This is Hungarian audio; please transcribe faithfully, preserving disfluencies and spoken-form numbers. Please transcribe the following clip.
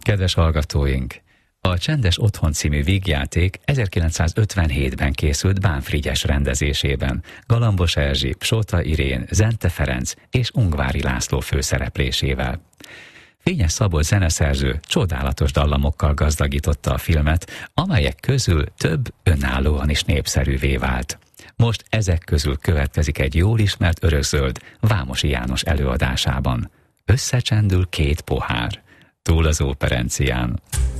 Kedves hallgatóink! A Csendes Otthon című vígjáték ezerkilencszázötvenhétben készült Bán Frigyes rendezésében, Galambos Erzsi, Sóta Irén, Zente Ferenc és Ungvári László főszereplésével. Fényes Szabolcs zeneszerző csodálatos dallamokkal gazdagította a filmet, amelyek közül több önállóan is népszerűvé vált. Most ezek közül következik egy jól ismert örökzöld Vámosi János előadásában. Összecsendül két pohár. Túl az óperencián.